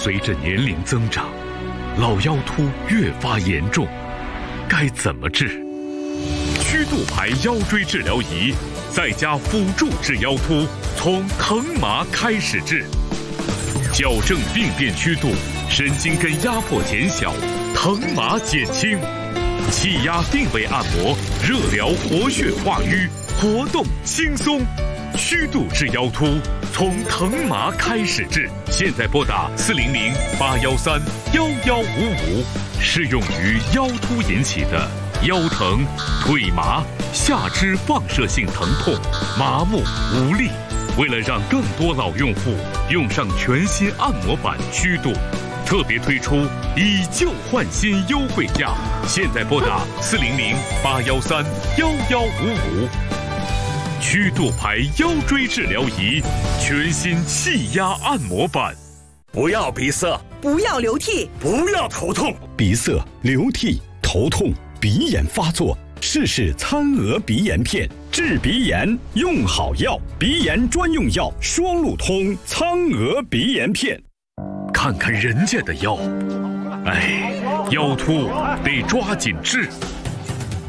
随着年龄增长，老腰突越发严重，该怎么治？曲度牌腰椎治疗仪在家辅助治腰突，从疼麻开始治，矫正病变曲度，神经根压迫减小，疼麻减轻，气压定位按摩，热疗活血化瘀，活动轻松。曲度治腰突，从疼麻开始治。现在拨打400-813-1155，适用于腰突引起的腰疼、腿麻、下肢放射性疼痛、麻木无力。为了让更多老用户用上全新按摩板曲度，特别推出以旧换新优惠价。现在拨打400-813-1155。曲度牌腰椎治疗仪，全新气压按摩板。 不要鼻塞， 不要流涕， 不要头痛。 鼻塞、流涕、头痛、鼻炎发作，试试餐鹅鼻炎片，治鼻炎用好药，鼻炎专用药双路通苍鹅鼻炎片。 看看人家的腰，腰突得抓紧治。